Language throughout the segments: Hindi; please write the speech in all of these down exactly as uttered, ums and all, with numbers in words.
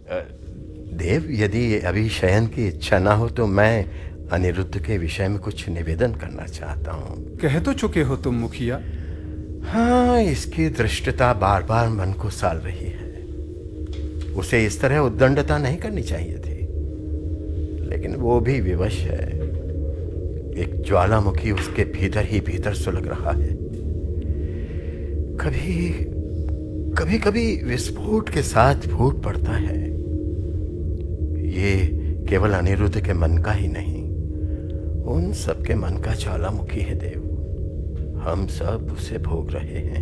देव, यदि अभी शयन की इच्छा ना हो तो मैं अनिरुद्ध के विषय में कुछ निवेदन करना चाहता हूँ। कह तो चुके हो तुम मुखिया। हाँ, इसकी दृष्टता बार बार मन को साल रही है। उसे इस तरह उद्दंडता नहीं करनी चाहिए थी, लेकिन वो भी विवश है। एक ज्वालामुखी उसके भीतर ही भीतर सुलग रहा है। कभी कभी कभी विस्फोट के साथ फूट पड़ता है। ये केवल अनिरुद्ध के मन का ही नहीं, उन सब के मन का ज्वालामुखी है देव। हम सब उसे भोग रहे हैं।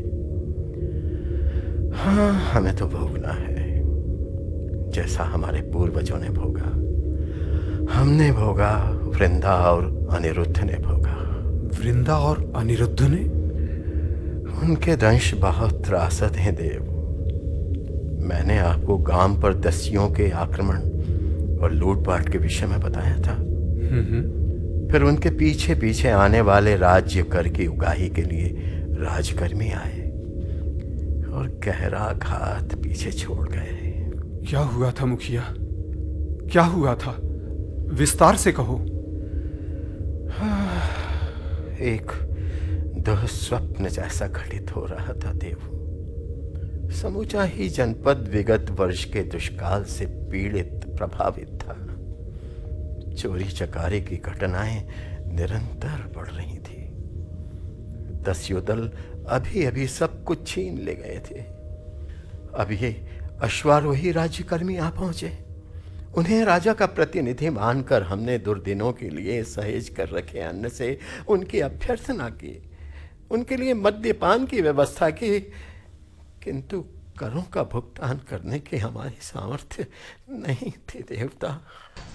हाँ, हमें तो भोगना है, जैसा हमारे पूर्वजों ने भोगा। हमने भोगा, वृंदा और अनिरुद्ध ने भोगा। वृंदा और अनिरुद्ध ने? उनके दंश बहुत त्रासद हैं देव। मैंने आपको गांव पर दस्युओं के आक्रमण और लूटपाट के विषय में बताया था। फिर उनके पीछे पीछे आने वाले राज्य कर की उगाही के लिए राजकर्मी आए और गहरा घात पीछे छोड़ गए। क्या हुआ था मुखिया? क्या हुआ था? विस्तार से कहो। एक दुःस्वप्न जैसा घटित हो रहा था देव। समूचा ही जनपद विगत वर्ष के दुष्काल से पीड़ित प्रभावित था। चोरी चकारी की घटनाएं निरंतर बढ़ रही थी। दस्यु दल अभी अभी सब कुछ छीन ले गए थे। अब ये अश्वारोही राज्यकर्मी आ पहुंचे। उन्हें राजा का प्रतिनिधि मानकर हमने दुर्दिनों के लिए सहेज कर रखे अन्न से उनकी अभ्यर्थना की, उनके लिए मद्यपान की व्यवस्था की, किंतु करों का भुगतान करने के हमारी सामर्थ्य नहीं थी देवता।